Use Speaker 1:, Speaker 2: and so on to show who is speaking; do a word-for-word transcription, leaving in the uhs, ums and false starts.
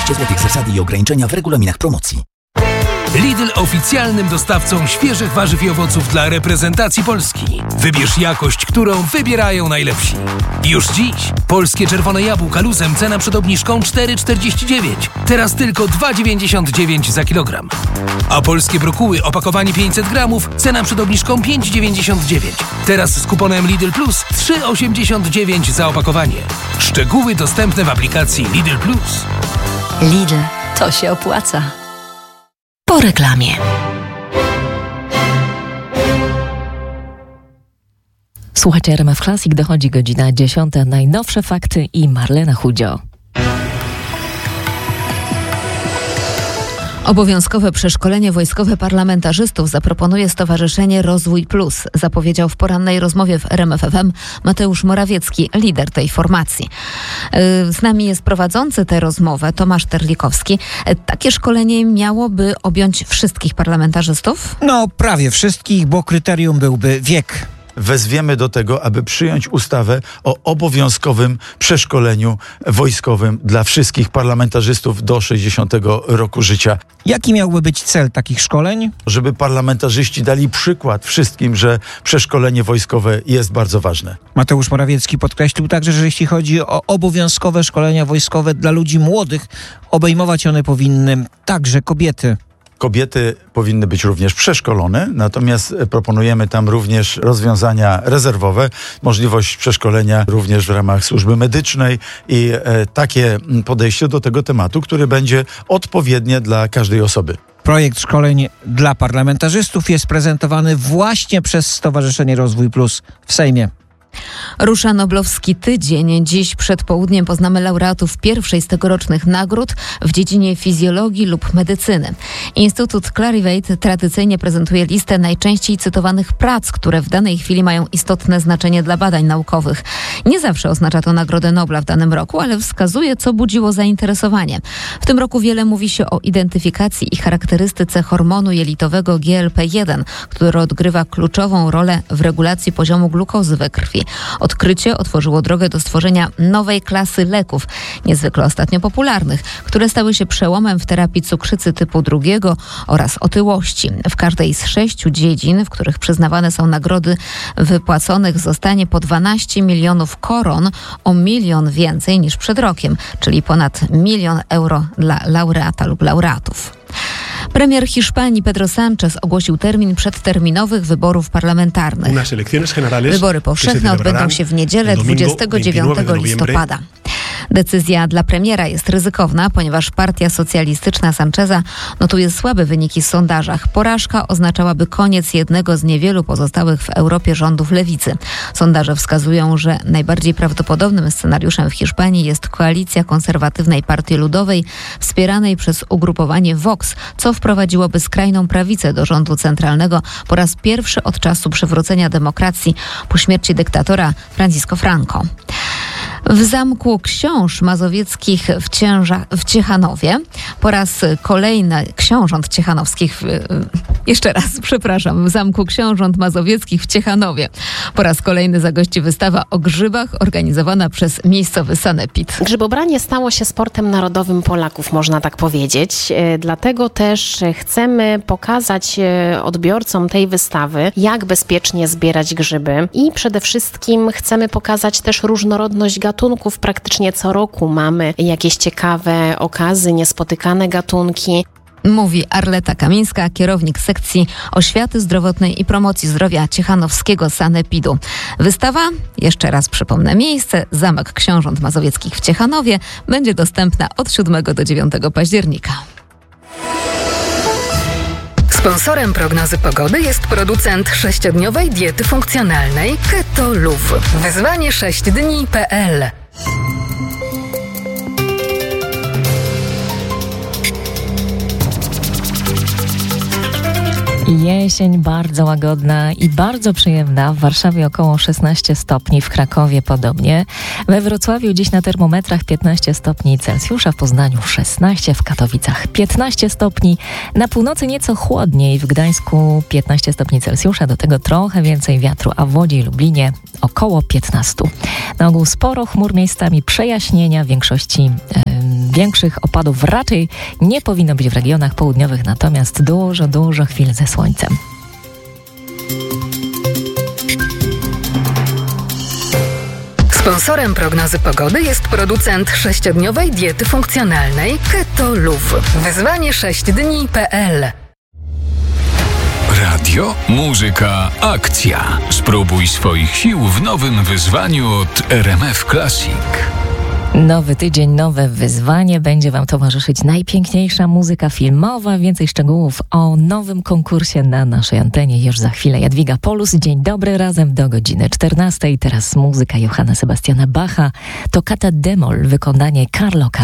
Speaker 1: dwieście złotych. Zasady i ograniczenia w regulaminach promocji.
Speaker 2: Lidl oficjalnym dostawcą świeżych warzyw i owoców dla reprezentacji Polski. Wybierz jakość, którą wybierają najlepsi. Już dziś polskie czerwone jabłka luzem cena przed obniżką cztery czterdzieści dziewięć. Teraz tylko dwa dziewięćdziesiąt dziewięć za kilogram. A polskie brokuły opakowanie pięćset gramów cena przed obniżką pięć dziewięćdziesiąt dziewięć. Teraz z kuponem Lidl Plus trzy osiemdziesiąt dziewięć za opakowanie. Szczegóły dostępne w aplikacji Lidl Plus.
Speaker 3: Lidl, to się opłaca. Po reklamie. Słuchajcie, R M F Classic, dochodzi godzina dziesiąta. Najnowsze fakty i Marlena Chudzio.
Speaker 4: Obowiązkowe przeszkolenie wojskowe parlamentarzystów zaproponuje Stowarzyszenie Rozwój Plus, zapowiedział w porannej rozmowie w R M F F M Mateusz Morawiecki, lider tej formacji. Z nami jest prowadzący tę rozmowę Tomasz Terlikowski. Takie szkolenie miałoby objąć wszystkich parlamentarzystów?
Speaker 5: No, prawie wszystkich, bo kryterium byłby wiek.
Speaker 6: Wezwiemy do tego, aby przyjąć ustawę o obowiązkowym przeszkoleniu wojskowym dla wszystkich parlamentarzystów do sześćdziesiątego roku życia.
Speaker 5: Jaki miałby być cel takich szkoleń?
Speaker 6: Żeby parlamentarzyści dali przykład wszystkim, że przeszkolenie wojskowe jest bardzo ważne.
Speaker 5: Mateusz Morawiecki podkreślił także, że jeśli chodzi o obowiązkowe szkolenia wojskowe dla ludzi młodych, obejmować one powinny także kobiety.
Speaker 6: Kobiety powinny być również przeszkolone, natomiast proponujemy tam również rozwiązania rezerwowe, możliwość przeszkolenia również w ramach służby medycznej i e, takie podejście do tego tematu, które będzie odpowiednie dla każdej osoby.
Speaker 5: Projekt szkoleń dla parlamentarzystów jest prezentowany właśnie przez Stowarzyszenie Rozwój Plus w Sejmie.
Speaker 4: Rusza Noblowski Tydzień. Dziś przed południem poznamy laureatów pierwszej z tegorocznych nagród w dziedzinie fizjologii lub medycyny. Instytut Clarivate tradycyjnie prezentuje listę najczęściej cytowanych prac, które w danej chwili mają istotne znaczenie dla badań naukowych. Nie zawsze oznacza to Nagrodę Nobla w danym roku, ale wskazuje, co budziło zainteresowanie. W tym roku wiele mówi się o identyfikacji i charakterystyce hormonu jelitowego G L P jeden, który odgrywa kluczową rolę w regulacji poziomu glukozy we krwi. Odkrycie otworzyło drogę do stworzenia nowej klasy leków, niezwykle ostatnio popularnych, które stały się przełomem w terapii cukrzycy typu drugiego oraz otyłości. W każdej z sześciu dziedzin, w których przyznawane są nagrody, wypłaconych zostanie po dwanaście milionów koron, o milion więcej niż przed rokiem, czyli ponad milion euro dla laureata lub laureatów. Premier Hiszpanii Pedro Sánchez ogłosił termin przedterminowych wyborów parlamentarnych. Wybory powszechne odbędą się w niedzielę dwudziestego dziewiątego listopada. Decyzja dla premiera jest ryzykowna, ponieważ partia socjalistyczna Sancheza notuje słabe wyniki w sondażach. Porażka oznaczałaby koniec jednego z niewielu pozostałych w Europie rządów lewicy. Sondaże wskazują, że najbardziej prawdopodobnym scenariuszem w Hiszpanii jest koalicja konserwatywnej Partii Ludowej wspieranej przez ugrupowanie Vox, co wprowadziłoby skrajną prawicę do rządu centralnego po raz pierwszy od czasu przywrócenia demokracji po śmierci dyktatora Francisco Franco. W Zamku Książ Mazowieckich w, Cięża, w Ciechanowie po raz kolejny książąt ciechanowskich, w, jeszcze raz, przepraszam, w Zamku Książąt Mazowieckich w Ciechanowie po raz kolejny zagości wystawa o grzybach organizowana przez miejscowy sanepid.
Speaker 7: Grzybobranie stało się sportem narodowym Polaków, można tak powiedzieć. Dlatego też chcemy pokazać odbiorcom tej wystawy, jak bezpiecznie zbierać grzyby i przede wszystkim chcemy pokazać też różnorodność gatunków. Gatunków. Praktycznie co roku mamy jakieś ciekawe okazy, niespotykane gatunki.
Speaker 4: Mówi Arleta Kamińska, kierownik sekcji oświaty zdrowotnej i promocji zdrowia ciechanowskiego sanepidu. Wystawa, jeszcze raz przypomnę miejsce, Zamek Książąt Mazowieckich w Ciechanowie, będzie dostępna od siódmego do dziewiątego października.
Speaker 3: Sponsorem prognozy pogody jest producent sześciodniowej diety funkcjonalnej Keto Luv. Wyzwanie sześć dni kropka p l. Jesień bardzo łagodna i bardzo przyjemna. W Warszawie około szesnaście stopni, w Krakowie podobnie. We Wrocławiu dziś na termometrach piętnaście stopni Celsjusza, w Poznaniu szesnaście, w Katowicach piętnaście stopni. Na północy nieco chłodniej, w Gdańsku piętnaście stopni Celsjusza, do tego trochę więcej wiatru, a w Łodzi i Lublinie około piętnaście. Na ogół sporo chmur, miejscami przejaśnienia, w większości Większych opadów raczej nie powinno być w regionach południowych, natomiast dużo, dużo chwil ze słońcem.
Speaker 8: Sponsorem prognozy pogody jest producent sześciodniowej diety funkcjonalnej Keto Luv. Wyzwanie sześć dni kropka p l.
Speaker 9: Radio, muzyka, akcja. Spróbuj swoich sił w nowym wyzwaniu od R M F Classic.
Speaker 3: Nowy tydzień, nowe wyzwanie. Będzie Wam towarzyszyć najpiękniejsza muzyka filmowa. Więcej szczegółów o nowym konkursie na naszej antenie już za chwilę. Jadwiga Polus, dzień dobry, razem do godziny czternastej. Teraz muzyka Johanna Sebastiana Bacha. Toccata d-moll, wykonanie Carlo Ca-